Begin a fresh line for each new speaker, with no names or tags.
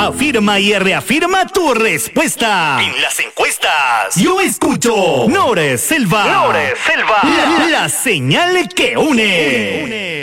Afirma y reafirma tu respuesta. En las encuestas, yo escucho Nore Selva. La señal que une.